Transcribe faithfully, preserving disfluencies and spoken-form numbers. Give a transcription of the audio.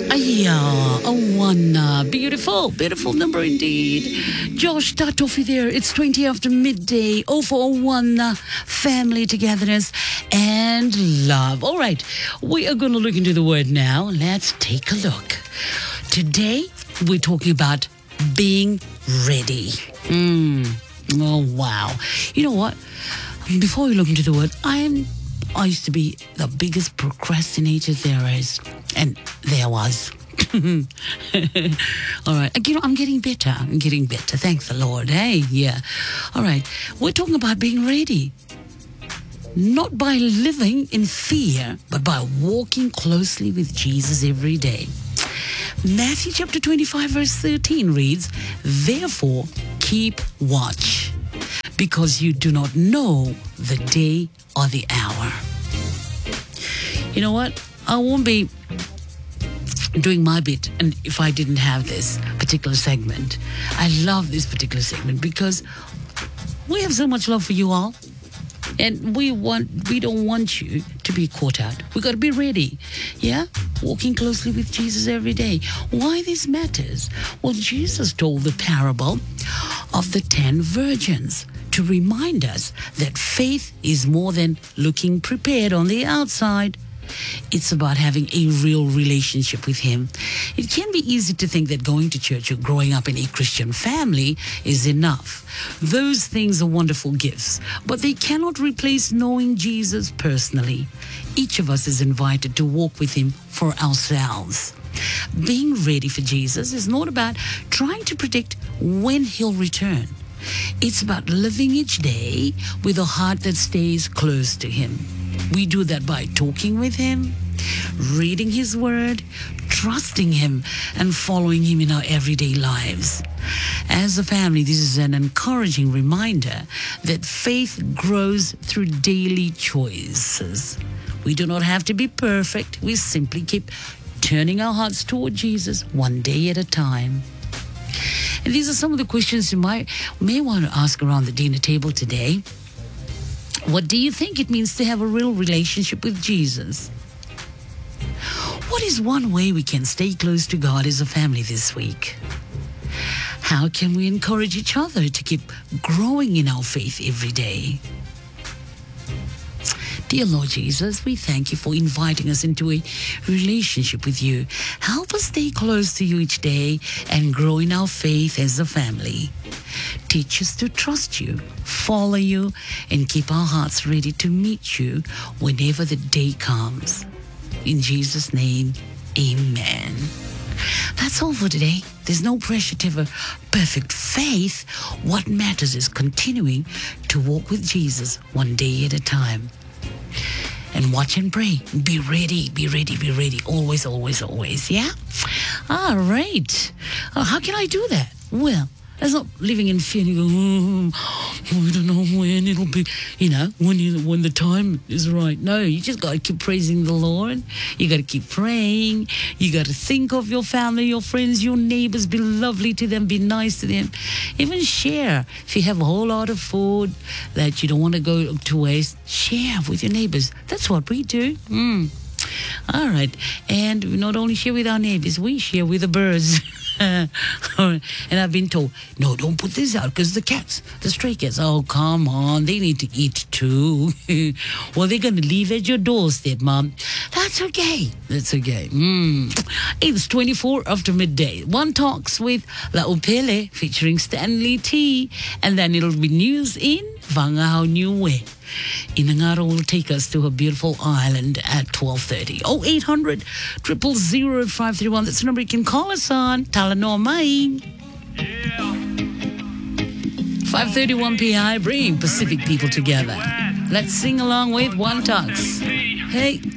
Yeah, a one. Uh, beautiful, beautiful number indeed. Josh, start off with there. It's twenty after midday. Oh for one. Uh, family togetherness and love. All right, we are going to look into the word now. Let's take a look. Today, we're talking about being ready. Mm. Oh, wow. You know what? Before we look into the word, I'm I used to be the biggest procrastinator there is, and there was. All right. You know, I'm getting better. I'm getting better. Thank the Lord. Hey, yeah. All right. We're talking about being ready. Not by living in fear, but by walking closely with Jesus every day. Matthew chapter twenty-five, verse thirteen reads, "Therefore, keep watch, because you do not know the day or the hour." You know what? I won't be doing my bit and if I didn't have this particular segment. I love this particular segment because we have so much love for you all. And we want, we don't want you to be caught out. We got to be ready. Yeah? Walking closely with Jesus every day. Why this matters? Well, Jesus told the parable of the ten virgins to remind us that faith is more than looking prepared on the outside. It's about having a real relationship with Him. It can be easy to think that going to church or growing up in a Christian family is enough. Those things are wonderful gifts, but they cannot replace knowing Jesus personally. Each of us is invited to walk with Him for ourselves. Being ready for Jesus is not about trying to predict when He'll return. It's about living each day with a heart that stays close to Him. We do that by talking with Him, reading His Word, trusting Him, and following Him in our everyday lives. As a family, this is an encouraging reminder that faith grows through daily choices. We do not have to be perfect. We simply keep turning our hearts toward Jesus one day at a time. And these are some of the questions you might may want to ask around the dinner table today. What do you think it means to have a real relationship with Jesus? What is one way we can stay close to God as a family this week? How can we encourage each other to keep growing in our faith every day? Dear Lord Jesus, we thank You for inviting us into a relationship with You. Help us stay close to You each day and grow in our faith as a family. Teach us to trust You, follow You, and keep our hearts ready to meet You whenever the day comes. In Jesus' name, amen. That's all for today. There's no pressure to have a perfect faith. What matters is continuing to walk with Jesus one day at a time. And watch and pray. Be ready, be ready, be ready. Always, always, always. Yeah? All right. Uh, how can I do that? Well, that's not living in fear and you go, oh, I don't know when it'll be, you know, when you, when the time is right. No, you just got to keep praising the Lord. You got to keep praying. You got to think of your family, your friends, your neighbors. Be lovely to them. Be nice to them. Even share. If you have a whole lot of food that you don't want to go to waste, share with your neighbors. That's what we do. Mm. All right. And we not only share with our neighbors, we share with the birds. And I've been told, no, don't put this out because the cats, the stray cats, oh, come on, they need to eat too. Well, they're going to leave at your doorstep, Mom. That's okay. That's okay. Mm. It's twenty-four after midday. One talks with La Upele featuring Stanley T. And then it'll be news in Vangahau Niue. Inangaro will take us to a beautiful island at twelve thirty. Oh, eight hundred, triple zero, five three one. That's the number you can call us on. Talanoa Mai. five thirty-one P I, bringing Pacific people together. Let's sing along with One Talks. Hey.